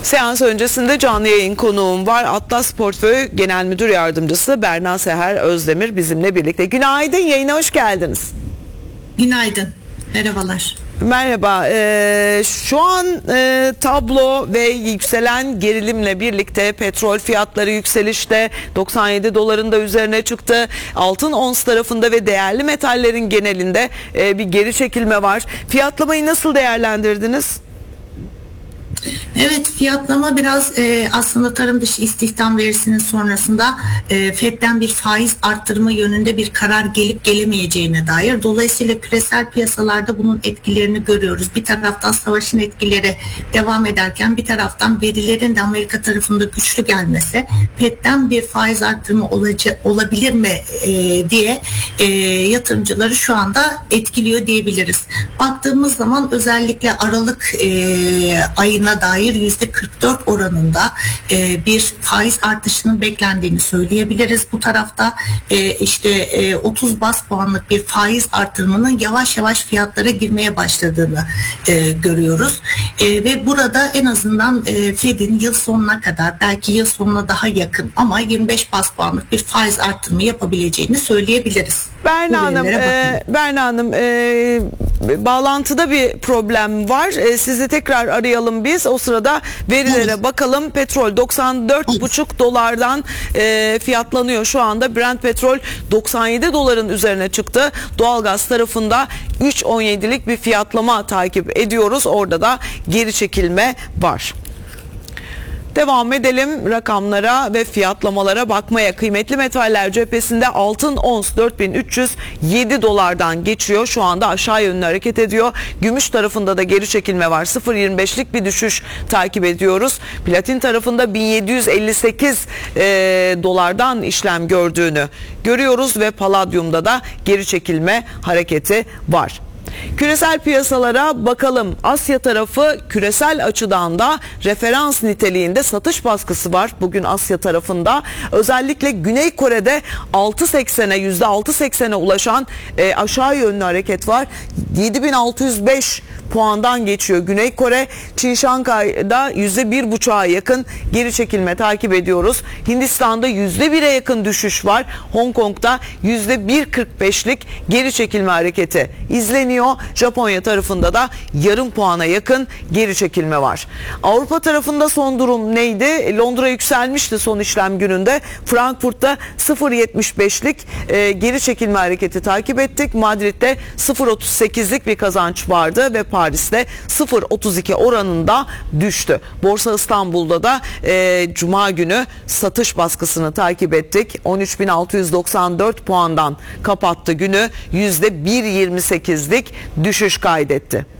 Seans öncesinde canlı yayın konuğum var. Atlas Portföy Genel Müdür Yardımcısı Berna Seher Özdemir bizimle birlikte. Günaydın, yayına hoş geldiniz. Günaydın, merhabalar. Merhaba. Şu an tablo ve yükselen gerilimle birlikte petrol fiyatları yükselişte, 97 doların da üzerine çıktı. Altın ons tarafında ve değerli metallerin genelinde bir geri çekilme var. Fiyatlamayı nasıl değerlendirdiniz? Evet, fiyatlama biraz aslında tarım dışı istihdam verisinin sonrasında FED'den bir faiz arttırma yönünde bir karar gelip gelemeyeceğine dair. Dolayısıyla küresel piyasalarda bunun etkilerini görüyoruz. Bir taraftan savaşın etkileri devam ederken bir taraftan verilerin de Amerika tarafında güçlü gelmesi FED'den bir faiz arttırma olabilir mi diye yatırımcıları şu anda etkiliyor diyebiliriz. Baktığımız zaman özellikle Aralık ayına dair %44 oranında bir faiz artışının beklendiğini söyleyebiliriz. Bu tarafta 30 baz puanlık bir faiz artırımının yavaş yavaş fiyatlara girmeye başladığını görüyoruz. Ve burada en azından Fed'in yıl sonuna kadar, belki yıl sonuna daha yakın ama 25 baz puanlık bir faiz artırımı yapabileceğini söyleyebiliriz. Berna Hanım, bağlantıda bir problem var. Sizi tekrar arayalım biz. O sırada verilere bakalım. Petrol 94,5 dolardan fiyatlanıyor şu anda. Brent petrol 97 doların üzerine çıktı. Doğalgaz tarafında 3.17'lik bir fiyatlama takip ediyoruz. Orada da geri çekilme var. Devam edelim rakamlara ve fiyatlamalara bakmaya. Kıymetli metaller cephesinde altın ons 4307 dolardan geçiyor. Şu anda aşağı yönlü hareket ediyor. Gümüş tarafında da geri çekilme var. 0.25'lik bir düşüş takip ediyoruz. Platin tarafında 1758 dolardan işlem gördüğünü görüyoruz ve paladyumda da geri çekilme hareketi var. Küresel piyasalara bakalım. Asya tarafı küresel açıdan da referans niteliğinde satış baskısı var bugün Asya tarafında. Özellikle Güney Kore'de %6.80'e ulaşan aşağı yönlü hareket var. 7605 puandan geçiyor Güney Kore. Çin Şangay'da %1,5'a yakın geri çekilme takip ediyoruz. Hindistan'da %1'e yakın düşüş var. Hong Kong'da %1,45'lik geri çekilme hareketi izleniyor. Japonya tarafında da yarım puana yakın geri çekilme var. Avrupa tarafında son durum neydi? Londra yükselmişti son işlem gününde. Frankfurt'ta 0.75'lik geri çekilme hareketi takip ettik. Madrid'de 0.38'lik bir kazanç vardı ve Paris'te 0.32 oranında düştü. Borsa İstanbul'da da Cuma günü satış baskısını takip ettik. 13.694 puandan kapattı günü. %1.28'lik düşüş kaydetti.